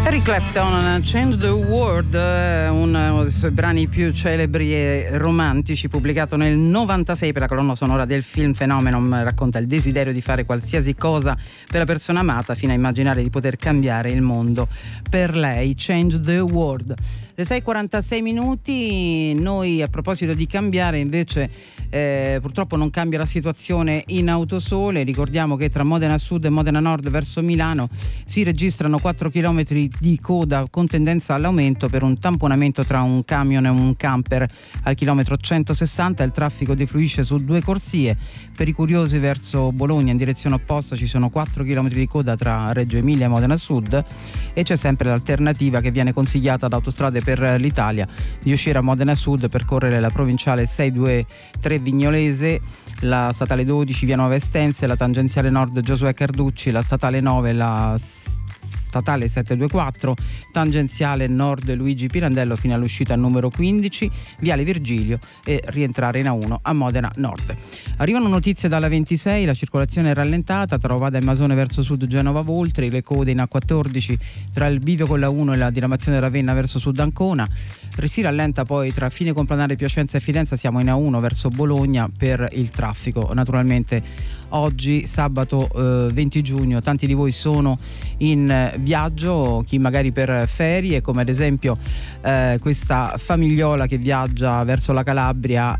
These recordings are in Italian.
Eric Clapton, Change the World, uno dei suoi brani più celebri e romantici, pubblicato nel 96 per la colonna sonora del film Phenomenon. Racconta il desiderio di fare qualsiasi cosa per la persona amata, fino a immaginare di poter cambiare il mondo per lei. Change the World. Le 6:46 minuti. Noi, a proposito di cambiare, invece purtroppo non cambia la situazione in Autosole. Ricordiamo che tra Modena Sud e Modena Nord verso Milano si registrano 4 chilometri di coda con tendenza all'aumento per un tamponamento tra un camion e un camper al chilometro 160. Il traffico defluisce su 2 corsie. Per i curiosi verso Bologna in direzione opposta ci sono 4 chilometri di coda tra Reggio Emilia e Modena Sud, e c'è sempre l'alternativa che viene consigliata ad Autostrade per l'Italia di uscire a Modena Sud, percorrere la provinciale 623 Vignolese, la statale 12 via Nuova Estense, la tangenziale nord Giosuè Carducci, la statale 9, la statale 724, tangenziale nord Luigi Pirandello fino all'uscita numero 15, viale Virgilio, e rientrare in A1 a Modena Nord. Arrivano notizie dalla 26, la circolazione è rallentata tra Ovada e Masone verso sud Genova Voltri, le code in A14 tra il bivio con la 1 e la diramazione Ravenna verso sud Ancona. Si rallenta poi tra Fine Complanare Piacenza e Fidenza, siamo in A1 verso Bologna per il traffico. Naturalmente oggi, sabato 20 giugno, tanti di voi sono in viaggio, chi magari per ferie, come ad esempio questa famigliola che viaggia verso la Calabria,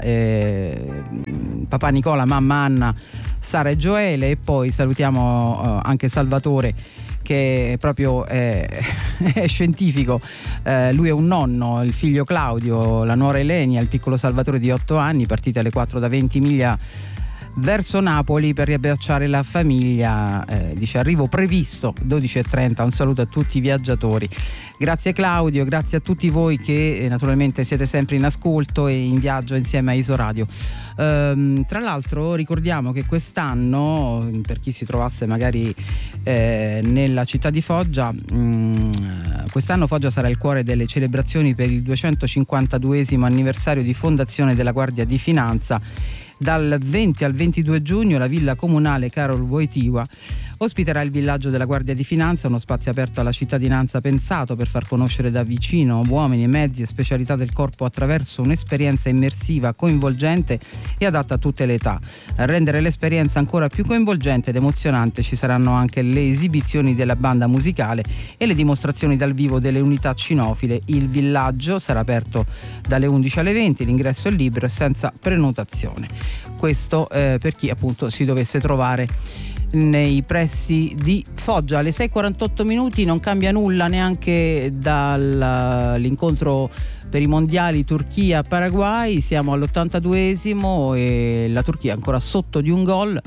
papà Nicola, mamma Anna, Sara e Gioele, e poi salutiamo anche Salvatore, che proprio è scientifico. Lui è un nonno, il figlio Claudio, la nuora Elenia, il piccolo Salvatore di 8 anni, partiti alle 4 da Ventimiglia verso Napoli per riabbracciare la famiglia. Dice arrivo previsto 12:30. Un saluto a tutti i viaggiatori. Grazie Claudio, grazie a tutti voi che naturalmente siete sempre in ascolto e in viaggio insieme a Isoradio. Tra l'altro ricordiamo che quest'anno, per chi si trovasse magari nella città di Foggia, quest'anno Foggia sarà il cuore delle celebrazioni per il 252esimo anniversario di fondazione della Guardia di Finanza. Dal 20 al 22 giugno la Villa Comunale Karol Wojtyła ospiterà il villaggio della Guardia di Finanza, uno spazio aperto alla cittadinanza pensato per far conoscere da vicino uomini, mezzi e specialità del corpo attraverso un'esperienza immersiva, coinvolgente e adatta a tutte le età. A rendere l'esperienza ancora più coinvolgente ed emozionante ci saranno anche le esibizioni della banda musicale e le dimostrazioni dal vivo delle unità cinofile. Il villaggio sarà aperto dalle 11 alle 20, l'ingresso è libero e senza prenotazione. Questo per chi appunto si dovesse trovare nei pressi di Foggia. Alle 6:48 minuti. Non cambia nulla neanche dall'incontro per i mondiali Turchia-Paraguay. Siamo all'82esimo e la Turchia è ancora sotto di un gol.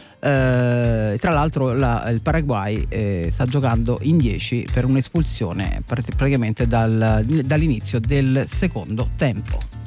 Tra l'altro il Paraguay sta giocando in 10 per un'espulsione praticamente dall'inizio del secondo tempo.